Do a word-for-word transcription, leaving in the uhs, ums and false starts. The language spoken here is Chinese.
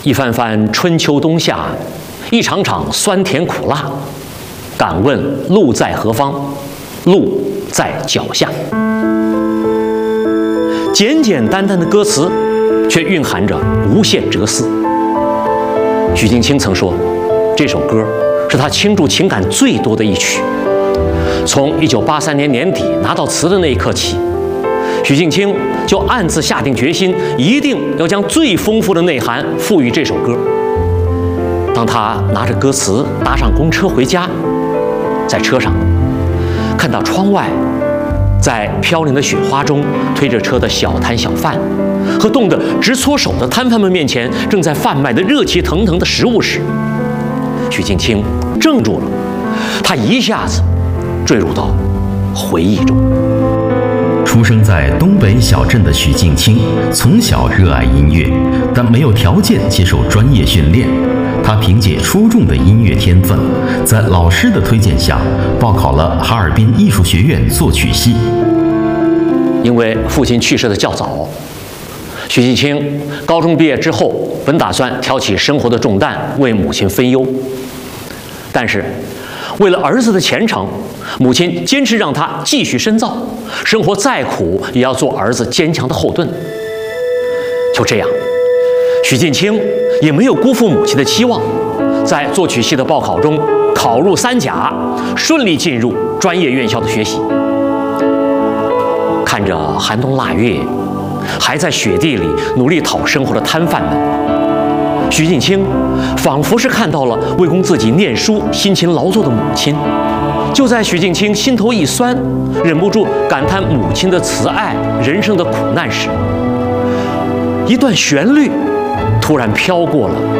一番番春秋冬夏，一场场酸甜苦辣。敢问路在何方？路在脚下。简简单单的歌词，却蕴含着无限哲思。许镜清曾说，这首歌是他倾注情感最多的一曲。从一九八三年年底拿到词的那一刻起，许镜清就暗自下定决心，一定要将最丰富的内涵赋予这首歌。当他拿着歌词搭上公车回家，在车上看到窗外在飘零的雪花中推着车的小摊小贩，和冻得直搓手的摊贩们面前正在贩卖的热气腾腾的食物时，许镜清怔住了，他一下子坠入到回忆中。 出生在东北小镇的许镜清，从小热爱音乐，但没有条件接受专业训练。他凭借出众的音乐天分，在老师的推荐下，报考了哈尔滨艺术学院作曲系。 因为父亲去世的较早，许镜清高中毕业之后，本打算挑起生活的重担，为母亲分忧。但是，为了儿子的前程，母亲坚持让他继续深造，生活再苦也要做儿子坚强的后盾。就这样，许镜清也没有辜负母亲的期望，在作曲系的报考中考入三甲，顺利进入专业院校的学习。看着寒冬腊月，还在雪地里努力讨生活的摊贩们，许镜清仿佛是看到了为供自己念书辛勤劳作的母亲。就在许镜清心头一酸，忍不住感叹母亲的慈爱、人生的苦难时，一段旋律突然飘过了